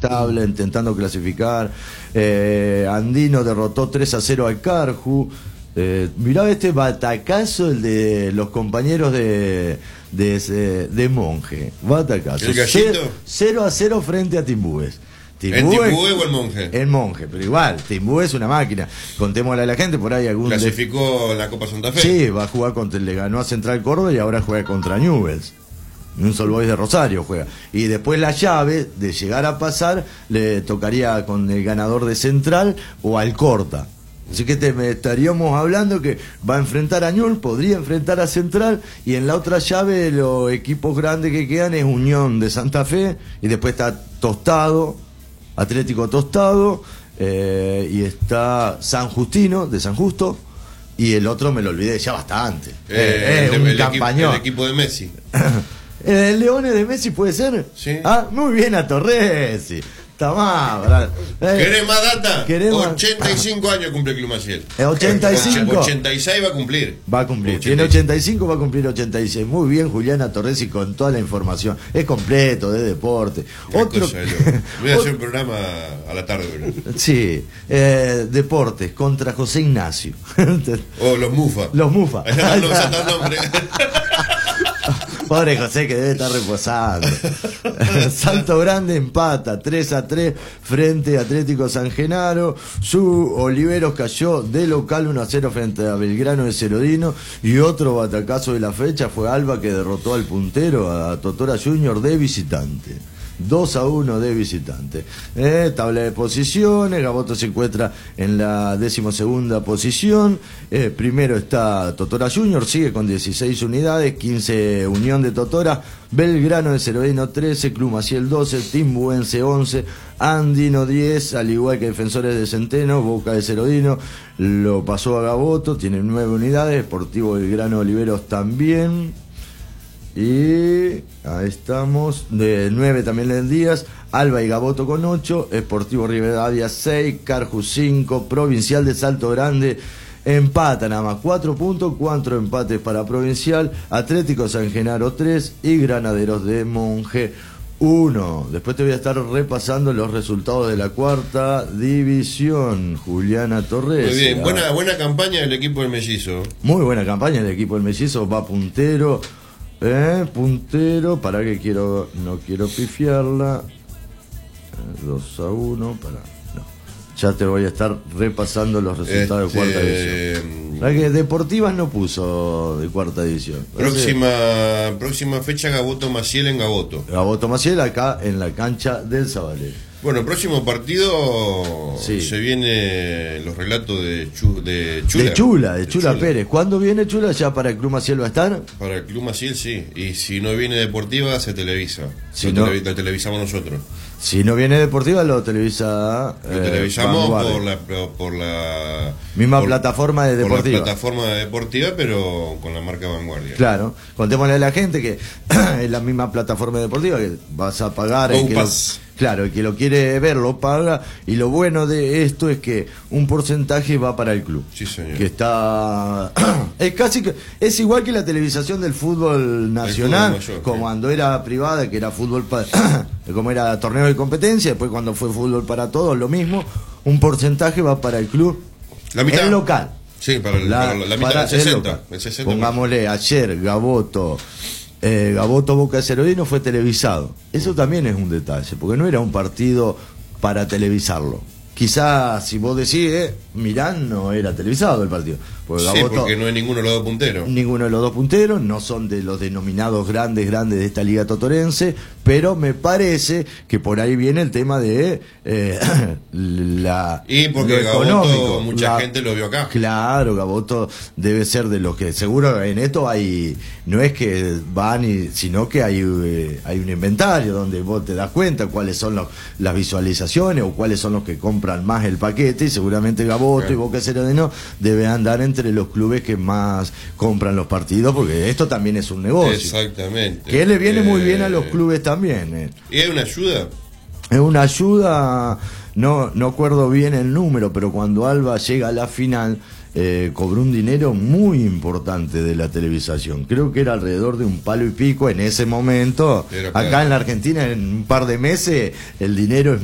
tabla, intentando clasificar. Andino derrotó 3-0 al Carju. Mirá este batacazo, el de los compañeros de Monje. Batacazo. ¿El Gallito? 0-0 frente a Timbúes. ¿En Timbúes o el Monje? El Monje, pero igual, Timbúes es una máquina. Contémosle a la gente, por ahí algún... ¿Clasificó en la Copa Santa Fe? Sí, va a jugar le ganó a Central Córdoba y ahora juega contra Newell's. Un Sol Boys de Rosario juega. Y después la llave de llegar a pasar le tocaría con el ganador de Central o Alcorta. Así que estaríamos hablando que va a enfrentar a Newell's, podría enfrentar a Central, y en la otra llave los equipos grandes que quedan es Unión de Santa Fe, y después está Tostado, Atlético Tostado, y está San Justino, de San Justo, y el otro me lo olvidé ya bastante. Un campañón. El equipo de Messi. ¿El Leones de Messi puede ser? Sí. Ah, muy bien a Torresi. Tamá, ¿Querés más data? Queremos... 85 años cumple el Club Maciel. 85. 86 va a cumplir. Va a cumplir. 85. Tiene 85, va a cumplir 86. Muy bien, Juliana Torresi, con toda la información. Es completo, de deporte. Otro... Voy a hacer un programa a la tarde. Sí, deportes contra José Ignacio. O los Mufa. Los Mufa. No usan el nombre. Pobre José, que debe estar reposando. Salto Grande empata 3-3 frente a Atlético San Genaro. Su Oliveros cayó de local 1-0 frente a Belgrano de Cerodino. Y otro batacazo de la fecha fue Alba, que derrotó al puntero, a Totora Junior, de visitante. 2-1 de visitante. Tabla de posiciones. Gaboto se encuentra en la 12ª posición. Primero está Totora Junior, sigue con 16 unidades, 15 Unión de Totora, Belgrano de Cerodino 13, Club Maciel 12, Timbuense 11, Andino 10, al igual que Defensores de Centeno. Boca de Cerodino lo pasó a Gaboto, tiene 9 unidades, Deportivo Belgrano Oliveros también. Y ahí estamos, de 9 también en Díaz, Alba y Gaboto con 8, Sportivo Rivadavia 6, Carju 5, Provincial de Salto Grande empata nada más, 4 puntos, 4 empates para Provincial, Atlético San Genaro 3 y Granaderos de Monje 1. Después te voy a estar repasando los resultados de la 4ª división, Juliana Torres. Muy bien, buena campaña del equipo del Mellizo. Muy buena campaña del equipo del Mellizo, va puntero. Puntero, para que no quiero pifiarla. 2-1, no. Ya te voy a estar repasando los resultados de 4ª división. La que Deportivas no puso de 4ª división. Próxima fecha, Gaboto Maciel en Gaboto. Gaboto Maciel acá en la cancha del Zabalero. Bueno, el próximo partido sí. Se viene los relatos de Chula Pérez. ¿Cuándo viene Chula? ¿Ya para el Club Maciel va a estar? Para el Club Maciel sí, y si no viene Deportiva se televisa. Lo televisamos nosotros. Si no viene Deportiva lo televisa. Lo televisamos por la misma plataforma de Deportiva. Por la plataforma de Deportiva, pero con la marca Vanguardia. Claro, contémosle a la gente que es la misma plataforma Deportiva, que vas a pagar. Claro, el que lo quiere ver lo paga, y lo bueno de esto es que un porcentaje va para el club. Sí, señor. Que está es igual que la televisación del fútbol nacional, fútbol mayor, como cuando era privada, que era fútbol como era torneo de competencia, después cuando fue fútbol para todos, lo mismo, un porcentaje va para el club, la mitad, el local. Sí, para la mitad, el 60. Pongámosle, ayer Gaboto Boca de Cerodino fue televisado. Eso también es un detalle, porque no era un partido para televisarlo. Quizás si vos decís, Mirán no era televisado el partido. Porque Gaboto, porque no es ninguno de los dos punteros. Ninguno de los dos punteros, no son de los denominados grandes de esta liga totorense, pero me parece que por ahí viene el tema de y porque Gaboto, mucha gente lo vio acá. Claro, Gaboto debe ser de los que, seguro en esto hay, no es que van, sino que hay un inventario donde vos te das cuenta cuáles son las visualizaciones o cuáles son los que compran más el paquete, y seguramente Gaboto y Boca de Cerodino deben andar entre los clubes que más compran los partidos, porque esto también es un negocio. Exactamente. Que le viene muy bien a los clubes también. ¿Y es una ayuda? Es una ayuda, no acuerdo bien el número, pero cuando Alba llega a la final, cobró un dinero muy importante de la televisación. Creo que era alrededor de un palo y pico en ese momento. Acá en la Argentina, en un par de meses, el dinero es